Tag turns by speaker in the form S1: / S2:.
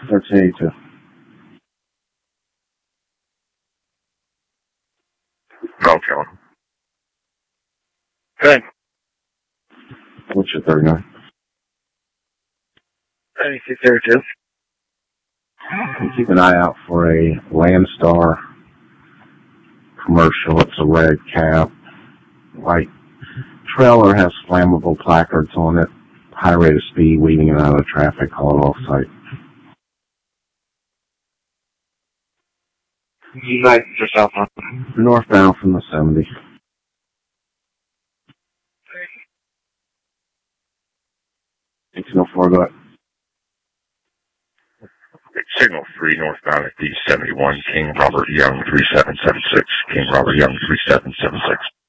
S1: 1382.
S2: Okay. Good.
S1: What's your 39?
S2: 3632.
S1: Keep an eye out for a Landstar commercial. It's a red cab. White trailer has flammable placards on it. High rate of speed, weaving in and out of traffic, call it off-site.
S2: Nice yourself, huh?
S1: Northbound from the 70. Signal 4, go ahead.
S2: Signal 3 northbound at D71, King Robert Young 3776. King Robert Young 3776.